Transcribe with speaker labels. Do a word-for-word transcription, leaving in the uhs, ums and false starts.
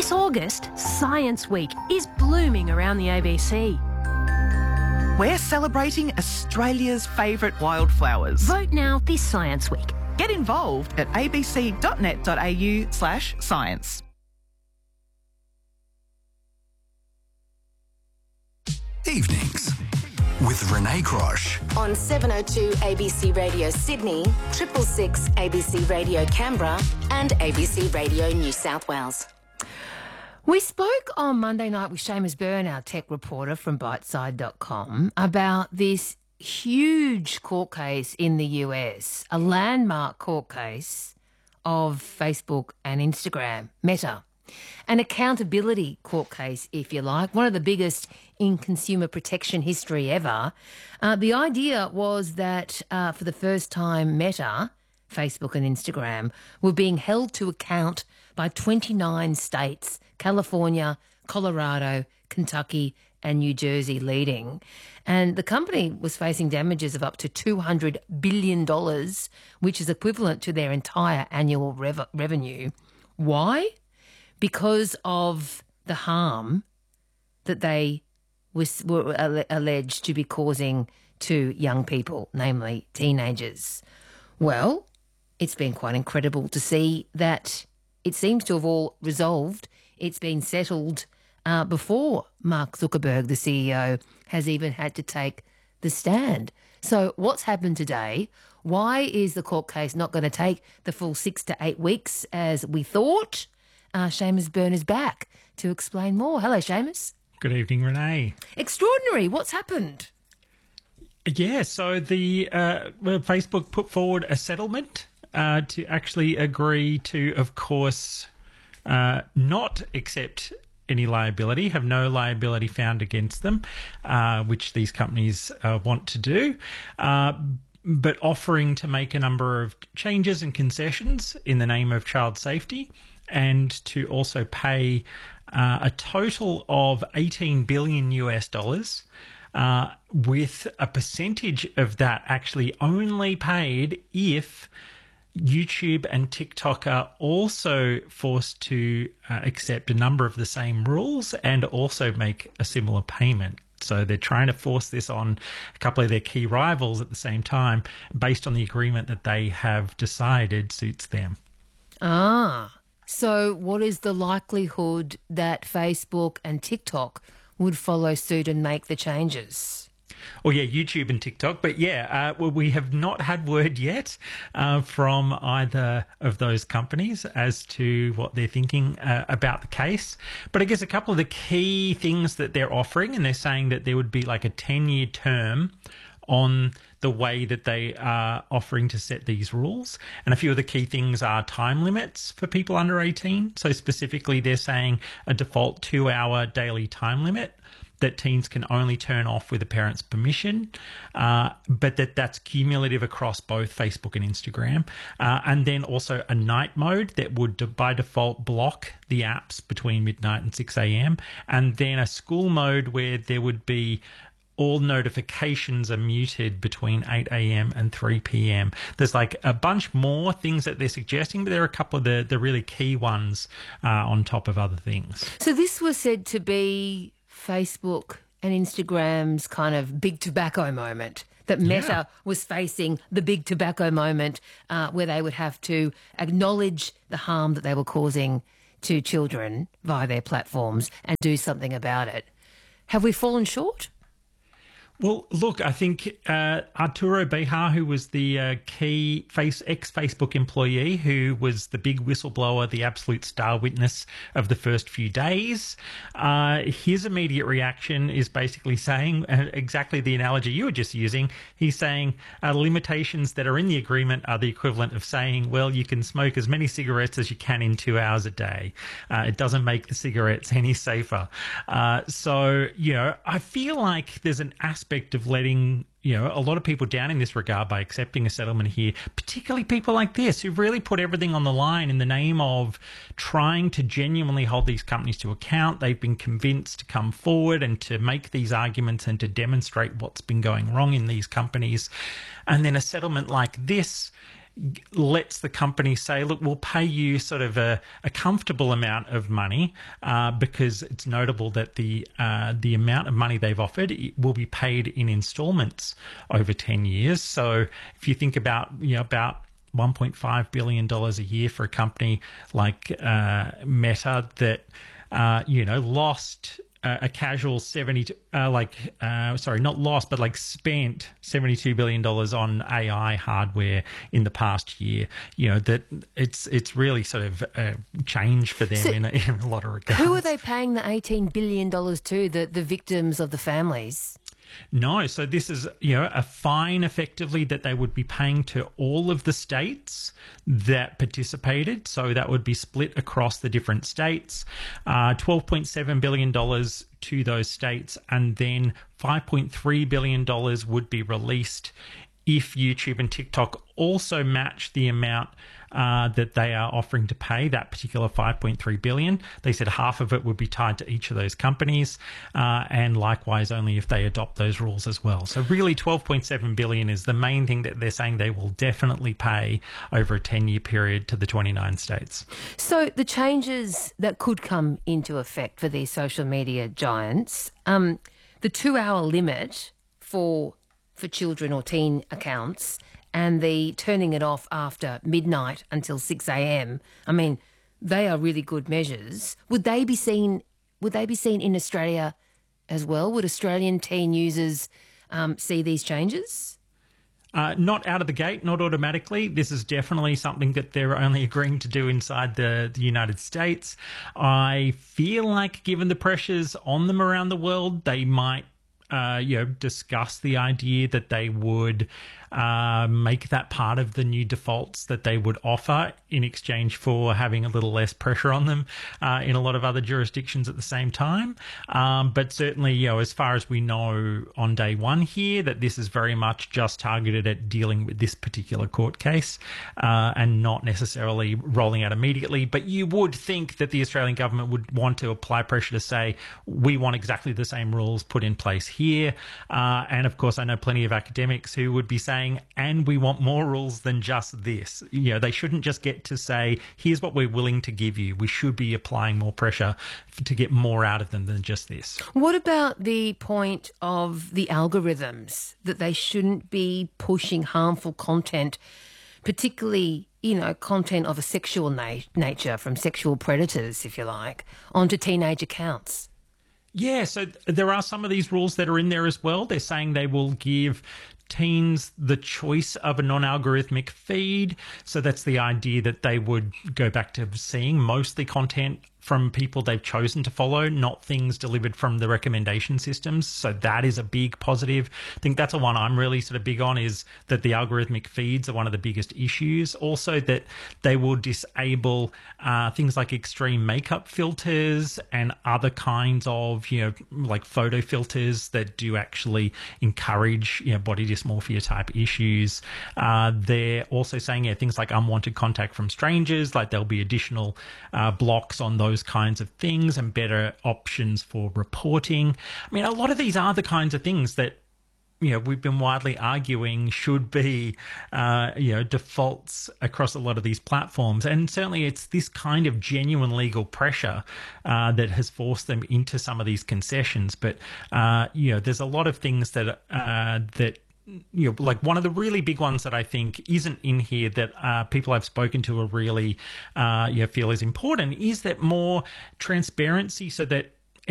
Speaker 1: This August, Science Week is blooming around the A B C.
Speaker 2: We're celebrating Australia's favourite wildflowers.
Speaker 1: Vote now this Science Week.
Speaker 2: Get involved at abc.net.au slash science.
Speaker 3: Evenings with Renee Crosh.
Speaker 4: On seven oh two A B C Radio Sydney, triple six A B C Radio Canberra and A B C Radio New South Wales.
Speaker 5: We spoke on Monday night with Seamus Byrne, our tech reporter from Biteside dot com, about this huge court case in the U S, a landmark court case of Facebook and Instagram, Meta. An accountability court case, if you like, one of the biggest in consumer protection history ever. Uh, the idea was that uh, for the first time, Meta, Facebook and Instagram, were being held to account by twenty-nine states, California, Colorado, Kentucky and New Jersey leading. And the company was facing damages of up to two hundred billion dollars, which is equivalent to their entire annual rev- revenue. Why? Because of the harm that they was, were alle- alleged to be causing to young people, namely teenagers. Well, it's been quite incredible to see that it seems to have all resolved. It's been settled uh, before Mark Zuckerberg, the C E O, has even had to take the stand. So what's happened today? Why is the court case not going to take the full six to eight weeks as we thought? Uh, Seamus Byrne is back to explain more. Hello, Seamus.
Speaker 6: Good evening, Renee.
Speaker 5: Extraordinary. What's happened?
Speaker 6: Yeah, so the uh, well, Facebook put forward a settlement uh, to actually agree to, of course, uh, not accept any liability, have no liability found against them, uh, which these companies uh, want to do, uh, but offering to make a number of changes and concessions in the name of child safety, and to also pay uh, a total of eighteen billion U S dollars, uh, with a percentage of that actually only paid if YouTube and TikTok are also forced to uh, accept a number of the same rules and also make a similar payment. So they're trying to force this on a couple of their key rivals at the same time based on the agreement that they have decided suits them.
Speaker 5: Ah. So what is the likelihood that Facebook and TikTok would follow suit and make the changes?
Speaker 6: Well, yeah, YouTube and TikTok. But yeah, uh, well, we have not had word yet uh, from either of those companies as to what they're thinking uh, about the case. But I guess a couple of the key things that they're offering, and they're saying that there would be like a ten-year term on the way that they are offering to set these rules. And a few of the key things are time limits for people under eighteen. So specifically, they're saying a default two-hour daily time limit that teens can only turn off with a parent's permission, uh, but that that's cumulative across both Facebook and Instagram. Uh, and then also a night mode that would by default block the apps between midnight and six a.m. And then a school mode where there would be all notifications are muted between eight a.m. and three p.m. There's like a bunch more things that they're suggesting, but there are a couple of the, the really key ones uh, on top of other things.
Speaker 5: So this was said to be Facebook and Instagram's kind of big tobacco moment, that Meta yeah. was facing the big tobacco moment uh, where they would have to acknowledge the harm that they were causing to children via their platforms and do something about it. Have we fallen short?
Speaker 6: Well, look, I think uh, Arturo Bejar, who was the uh, key face, ex-Facebook employee, who was the big whistleblower, the absolute star witness of the first few days, uh, his immediate reaction is basically saying uh, exactly the analogy you were just using. He's saying uh, limitations that are in the agreement are the equivalent of saying, well, you can smoke as many cigarettes as you can in two hours a day. Uh, it doesn't make the cigarettes any safer. Uh, so, you know, I feel like there's an aspect of letting, you know, a lot of people down in this regard by accepting a settlement here, particularly people like this who've really put everything on the line in the name of trying to genuinely hold these companies to account. They've been convinced to come forward and to make these arguments and to demonstrate what's been going wrong in these companies. And then a settlement like this lets the company say, look, we'll pay you sort of a, a comfortable amount of money uh, because it's notable that the uh, the amount of money they've offered will be paid in installments over ten years. So if you think about, you know, about one point five billion dollars a year for a company like uh, Meta that, uh, you know, lost uh, a casual seventy, uh, like, uh, sorry, not lost, but like spent seventy-two billion dollars on A I hardware in the past year, you know, that it's it's really sort of a change for them
Speaker 5: So
Speaker 6: in, a, in a lot of regards.
Speaker 5: Who are they paying the eighteen billion dollars to, the, the victims of the families?
Speaker 6: No, so this is, you know, a fine effectively that they would be paying to all of the states that participated. So that would be split across the different states, uh, twelve point seven billion dollars to those states, and then five point three billion dollars would be released if YouTube and TikTok also match the amount uh, that they are offering to pay, that particular five point three billion dollars. They said half of it would be tied to each of those companies, uh, and likewise only if they adopt those rules as well. So really twelve point seven billion dollars is the main thing that they're saying they will definitely pay over a ten-year period to the twenty-nine states.
Speaker 5: So the changes that could come into effect for these social media giants, um, the two-hour limit for for children or teen accounts, and the turning it off after midnight until six a.m. I mean, they are really good measures. Would they be seen? Would they be seen in Australia as well? Would Australian teen users um, see these changes?
Speaker 6: Uh, not out of the gate, not automatically. This is definitely something that they're only agreeing to do inside the, the United States. I feel like, given the pressures on them around the world, they might Uh, you know, discuss the idea that they would uh, make that part of the new defaults that they would offer in exchange for having a little less pressure on them uh, in a lot of other jurisdictions at the same time. Um, but certainly, you know, as far as we know on day one here, that this is very much just targeted at dealing with this particular court case uh, and not necessarily rolling out immediately. But you would think that the Australian government would want to apply pressure to say, we want exactly the same rules put in place here. Uh, and of course, I know plenty of academics who would be saying, and we want more rules than just this. You know, they shouldn't just get to say, here's what we're willing to give you. We should be applying more pressure to get more out of them than just this.
Speaker 5: What about the point of the algorithms, that they shouldn't be pushing harmful content, particularly, you know, content of a sexual na- nature from sexual predators, if you like, onto teenage accounts?
Speaker 6: Yeah, so there are some of these rules that are in there as well. They're saying they will give teens the choice of a non-algorithmic feed. So that's the idea that they would go back to seeing mostly content from people they've chosen to follow, not things delivered from the recommendation systems. So that is a big positive. I think that's the one I'm really sort of big on, is that the algorithmic feeds are one of the biggest issues. Also that they will disable uh, things like extreme makeup filters and other kinds of, you know, like photo filters that do actually encourage, you know, body dysmorphia type issues. Uh, they're also saying, yeah, things like unwanted contact from strangers, like there'll be additional uh, blocks on those kinds of things and better options for reporting. I mean, a lot of these are the kinds of things that, you know, we've been widely arguing should be, uh, you know, defaults across a lot of these platforms. And certainly it's this kind of genuine legal pressure uh, that has forced them into some of these concessions. But, uh, you know, there's a lot of things that, uh, that, you know, like one of the really big ones that I think isn't in here that uh, people I've spoken to are really, uh, you know, feel is important, is that more transparency, so that